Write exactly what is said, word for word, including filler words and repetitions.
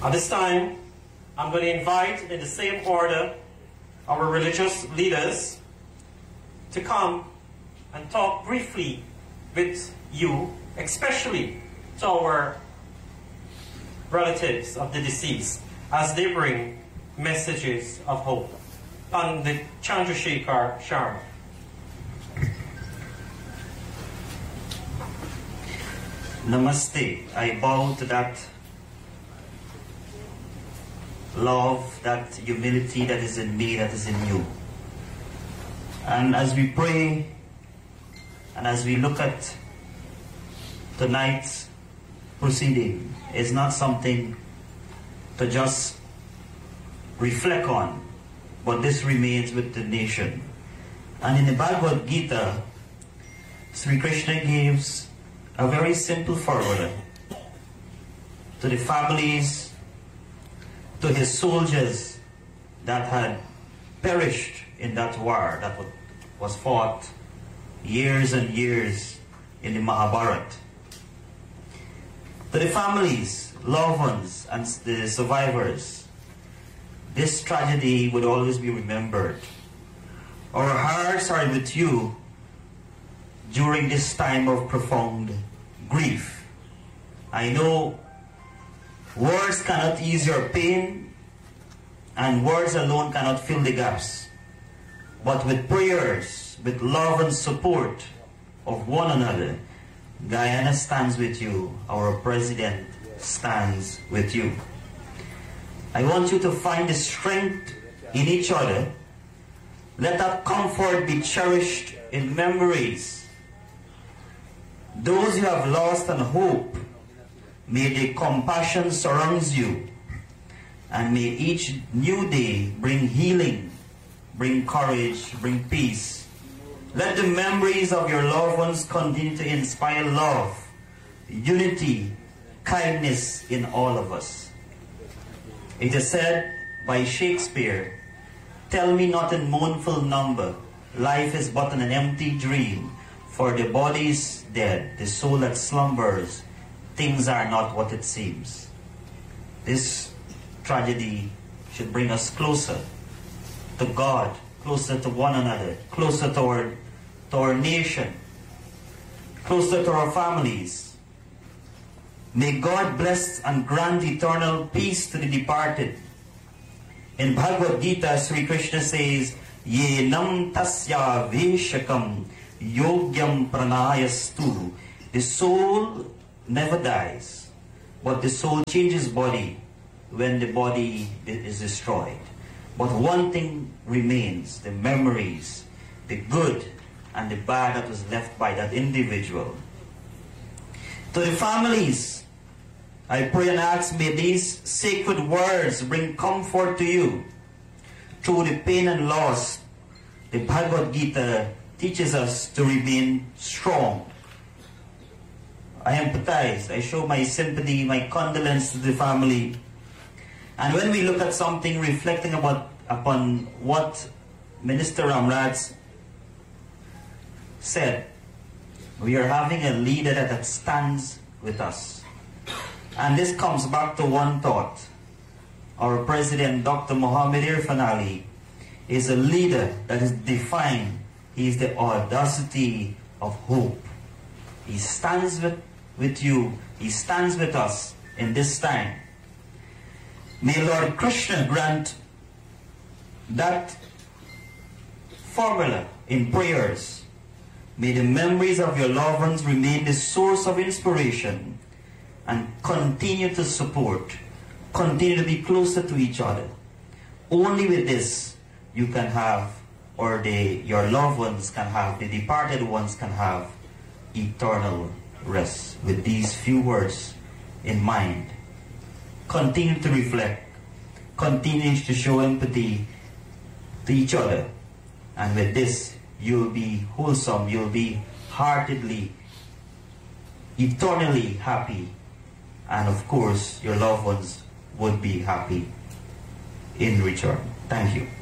At this time, I'm going to invite, in the same order, our religious leaders to come and talk briefly with you, especially to our relatives of the deceased, as they bring messages of hope. On the Chandrasekhar Sharma. Namaste. I bow to that love, that humility that is in me, that is in you. And as we pray, and as we look at tonight's proceeding, it's not something to just reflect on, but this remains with the nation. And in the Bhagavad Gita, Sri Krishna gives a very simple formula to the families, to his soldiers that had perished in that war that was fought years and years in the Mahabharata. To the families, loved ones, and the survivors, this tragedy would always be remembered. Our hearts are with you during this time of profound grief. I know words cannot ease your pain, and words alone cannot fill the gaps. But with prayers, with love and support of one another, Guyana stands with you. Our president stands with you. I want you to find the strength in each other. Let that comfort be cherished in memories. Those who have lost and hope, may the compassion surround you, and may each new day bring healing, bring courage, bring peace. Let the memories of your loved ones continue to inspire love, unity, kindness in all of us. It is said by Shakespeare, "Tell me not in mournful number, life is but an empty dream. For the body is dead, the soul that slumbers, things are not what it seems." This tragedy should bring us closer to God, closer to one another, closer to our, to our nation, closer to our families. May God bless and grant eternal peace to the departed. In Bhagavad Gita, Sri Krishna says, "Ye nam tasya veshakam yogyam pranayastu." The soul never dies, but the soul changes body when the body is destroyed. But one thing remains, the memories, the good and the bad that was left by that individual. To the families, I pray and ask, may these sacred words bring comfort to you through the pain and loss. The Bhagavad Gita teaches us to remain strong. I empathize, I show my sympathy, my condolence to the family. And when we look at something reflecting about upon what Minister Ramraj said, we are having a leader that, that stands with us. And this comes back to one thought. Our President, Doctor Mohammed Irfan Ali, is a leader that is defined. He is the audacity of hope. He stands with, with you. He stands with us in this time. May Lord Krishna grant that formula in prayers. May the memories of your loved ones remain the source of inspiration, and continue to support, continue to be closer to each other. Only with this you can have, or the, your loved ones can have, the departed ones can have eternal rest. With these few words in mind, continue to reflect, continue to show empathy to each other, and with this you'll be wholesome, you'll be heartedly, eternally happy, and of course your loved ones would be happy in return. Thank you.